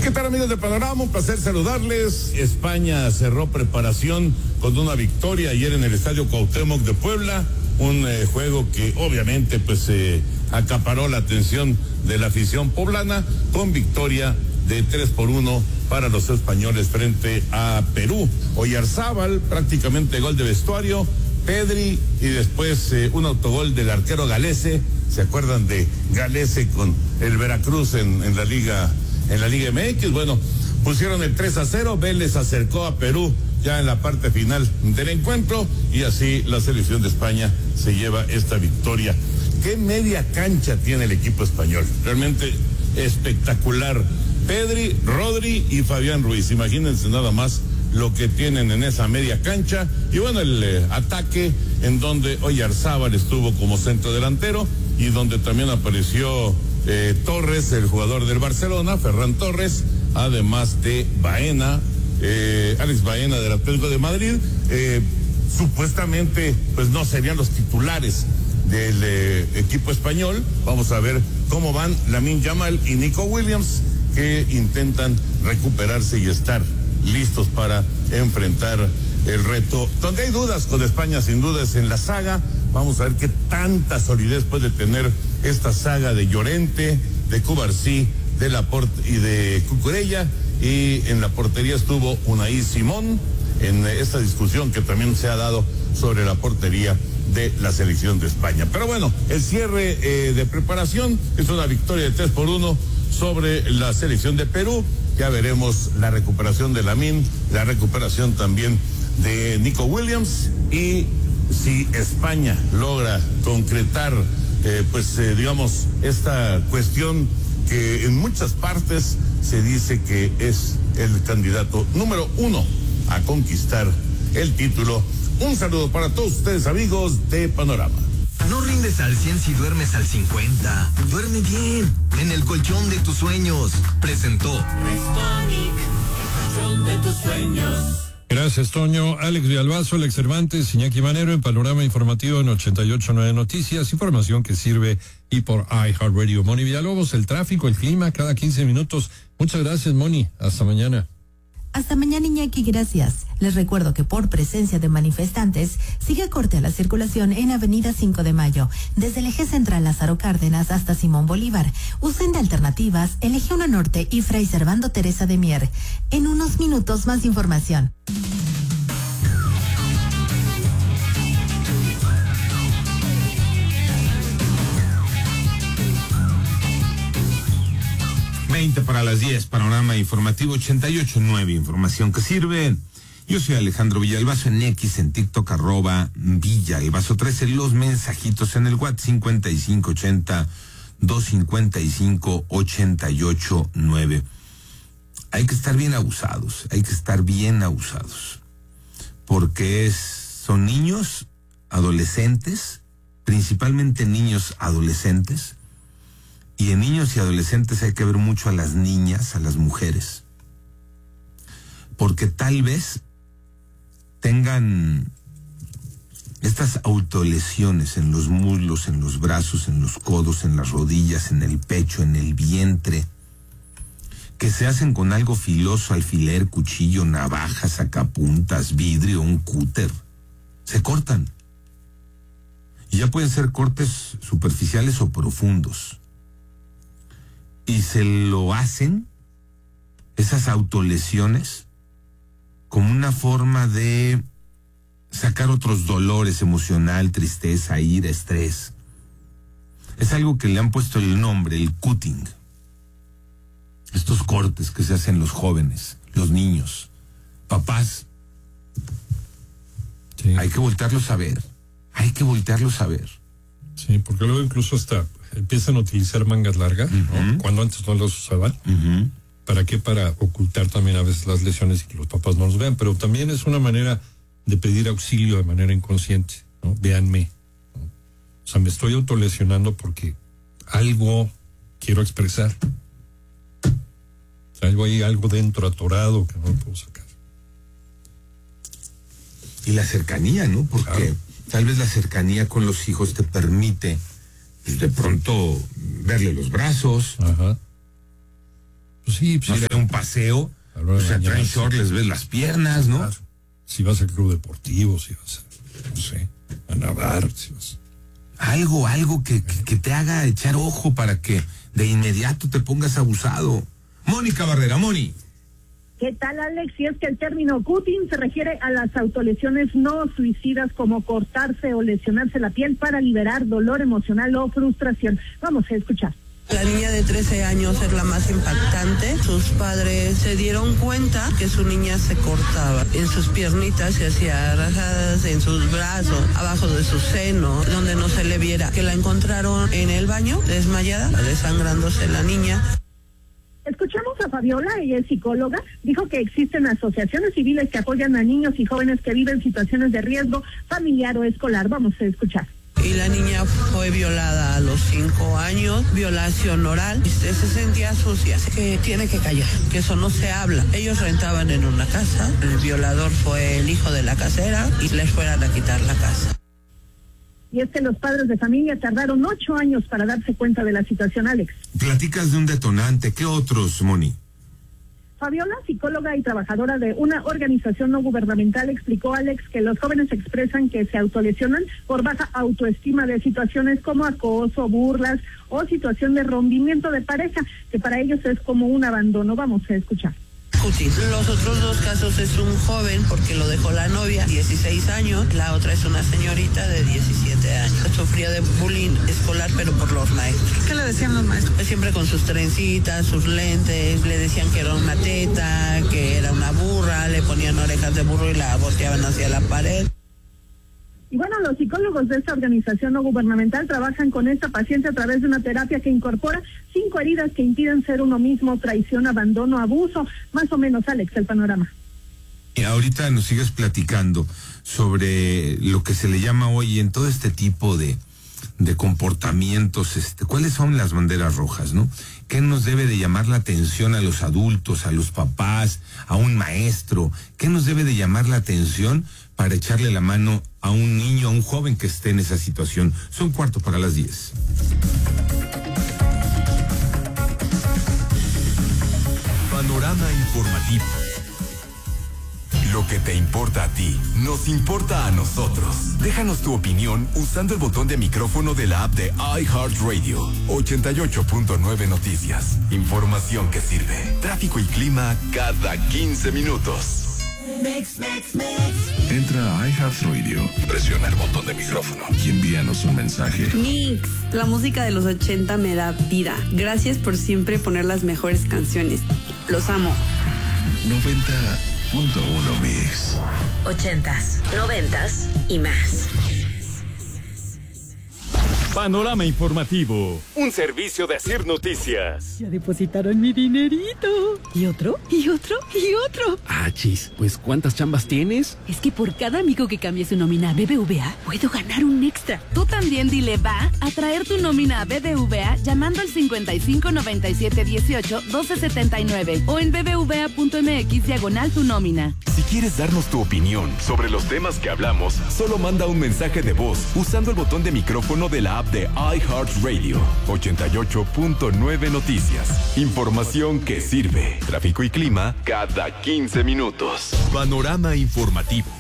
¿Qué tal, amigos de Panorama? Un placer saludarles. España cerró preparación con una victoria ayer en el Estadio Cuauhtémoc de Puebla. Un juego que obviamente acaparó la atención de la afición poblana, con victoria de 3-1 para los españoles frente a Perú. Oyarzábal, prácticamente gol de vestuario, Pedri y después un autogol del arquero Galese. ¿Se acuerdan de Galese con el Veracruz en la Liga MX? Bueno, pusieron el 3-0, Vélez acercó a Perú ya en la parte final del encuentro y así la selección de España se lleva esta victoria. ¿Qué media cancha tiene el equipo español? Realmente espectacular. Pedri, Rodri y Fabián Ruiz. Imagínense nada más lo que tienen en esa media cancha. Y bueno, el ataque en donde Oyarzábal estuvo como centro delantero y donde también apareció Torres, el jugador del Barcelona, Ferran Torres, además de Baena, Alex Baena del Atlético de Madrid. Supuestamente pues no serían los titulares del equipo español. Vamos a ver cómo van Lamine Yamal y Nico Williams, que intentan recuperarse y estar listos para enfrentar el reto. Donde hay dudas con España, sin duda, es en la saga. Vamos a ver qué tanta solidez puede tener esta saga de Llorente, de Cubarsí, de Laporte y de Cucurella. Y en la portería estuvo Unai Simón, en esta discusión que también se ha dado sobre la portería de la selección de España. Pero bueno, el cierre de preparación es una victoria de 3-1 sobre la selección de Perú. Ya veremos la recuperación de Lamine, la recuperación también de Nico Williams, y si España logra concretar digamos esta cuestión que en muchas partes se dice que es el candidato número 1 a conquistar el título. Un saludo para todos ustedes, amigos de Panorama. No rindes al 100 si duermes al 50. Duerme bien, en el colchón de tus sueños. Presentó Restonic, el colchón de tus sueños. Gracias, Toño. Alex Villalbazo, Alex Cervantes, Iñaki Manero en Panorama Informativo en 88.9 Noticias. Información que sirve y por iHeartRadio. Moni Villalobos, el tráfico, el clima, cada 15 minutos. Muchas gracias, Moni. Hasta mañana. Hasta mañana, Iñaki, gracias. Les recuerdo que por presencia de manifestantes sigue corte a la circulación en Avenida 5 de Mayo, desde el eje central Lázaro Cárdenas hasta Simón Bolívar. Usen de alternativas el eje 1 Norte y Fray Servando Teresa de Mier. En unos minutos más información. Para las 10, Panorama Informativo 88.9, información que sirve. Yo soy Alejandro Villalbazo en X, en TikTok, @Villalbazo 13, los mensajitos en el WhatsApp 5580-255-889. Hay que estar bien abusados, porque son niños, adolescentes, principalmente niños adolescentes. Y en niños y adolescentes hay que ver mucho a las niñas, a las mujeres. Porque tal vez tengan estas autolesiones en los muslos, en los brazos, en los codos, en las rodillas, en el pecho, en el vientre, que se hacen con algo filoso, alfiler, cuchillo, navaja, sacapuntas, vidrio, un cúter. Se cortan. Y ya pueden ser cortes superficiales o profundos. Y se lo hacen, esas autolesiones, como una forma de sacar otros dolores emocional, tristeza, ira, estrés. Es algo que le han puesto el nombre, el cutting. Estos cortes que se hacen los jóvenes, los niños, papás. Sí. Hay que voltearlos a ver. Sí, porque luego incluso hasta empiezan a utilizar mangas largas, ¿no? Cuando antes no las usaban. ¿Para qué? Para ocultar también a veces las lesiones y que los papás no los vean, pero también es una manera de pedir auxilio de manera inconsciente, ¿no? Véanme, ¿no? O sea, me estoy autolesionando porque algo quiero expresar. Traigo ahí algo dentro atorado que no puedo sacar. Y la cercanía, ¿no? Porque claro, tal vez la cercanía con los hijos te permite, pues, de pronto verle los brazos. Ajá. Pues sí, no sé, un paseo, o sea, traen short, les ves las piernas, ¿no? Claro. Si vas al club deportivo, si vas a, no sé, a nadar, si vas... Algo que te haga echar ojo para que de inmediato te pongas abusado. Mónica Barrera, Moni. ¿Qué tal, Alex? Si es que el término cutting se refiere a las autolesiones no suicidas como cortarse o lesionarse la piel para liberar dolor emocional o frustración. Vamos a escuchar. La niña de 13 años es la más impactante. Sus padres se dieron cuenta que su niña se cortaba. En sus piernitas se hacía rajadas, en sus brazos, abajo de su seno, donde no se le viera. Que la encontraron en el baño, desmayada, desangrándose la niña. Escuchamos a Fabiola, ella es psicóloga, dijo que existen asociaciones civiles que apoyan a niños y jóvenes que viven situaciones de riesgo familiar o escolar. Vamos a escuchar. Y la niña fue violada a los 5 años, violación oral. Se sentía sucia, así que tiene que callar, que eso no se habla. Ellos rentaban en una casa, el violador fue el hijo de la casera y les fueron a quitar la casa. Y es que los padres de familia tardaron 8 años para darse cuenta de la situación, Alex. Platicas de un detonante, ¿qué otros, Moni? Fabiola, psicóloga y trabajadora de una organización no gubernamental, explicó, Alex, que los jóvenes expresan que se autolesionan por baja autoestima de situaciones como acoso, burlas o situación de rompimiento de pareja, que para ellos es como un abandono. Vamos a escuchar. Los otros 2 casos es un joven porque lo dejó la novia, 16 años, la otra es una señorita de 17 años. Sufría de bullying escolar, pero por los maestros. ¿Qué le decían los maestros? Siempre con sus trencitas, sus lentes, le decían que era una teta, que era una burra, le ponían orejas de burro y la volteaban hacia la pared. Y bueno, los psicólogos de esta organización no gubernamental trabajan con esta paciente a través de una terapia que incorpora 5 heridas que impiden ser uno mismo: traición, abandono, abuso. Más o menos, Alex, el panorama. Y ahorita nos sigues platicando sobre lo que se le llama hoy en todo este tipo de comportamientos, ¿cuáles son las banderas rojas, no? ¿Qué nos debe de llamar la atención a los adultos, a los papás, a un maestro? ¿Qué nos debe de llamar la atención para echarle la mano a un niño, a un joven que esté en esa situación? Son 9:45. Panorama informativo. Lo que te importa a ti, nos importa a nosotros. Déjanos tu opinión usando el botón de micrófono de la app de iHeartRadio. 88.9 Noticias. Información que sirve. Tráfico y clima cada 15 minutos. Entra a iHeartRadio, presiona el botón de micrófono y envíanos un mensaje. Mix, la música de los 80 me da vida. Gracias por siempre poner las mejores canciones. Los amo. 90.1 Mix. 80s, 90s y más. Panorama informativo, un servicio de Asir Noticias. Ya depositaron mi dinerito. ¿Y otro? ¿Y otro? ¿Y otro? Ah, chis, pues ¿cuántas chambas tienes? Es que por cada amigo que cambie su nómina a BBVA, puedo ganar un extra. Tú también dile va a traer tu nómina a BBVA llamando al 55 97 18 12 79 o en bbva.mx /tu nómina. Si quieres darnos tu opinión sobre los temas que hablamos, solo manda un mensaje de voz usando el botón de micrófono de la app de iHeartRadio. 88.9 Noticias. Información que sirve. Tráfico y clima cada 15 minutos. Panorama informativo.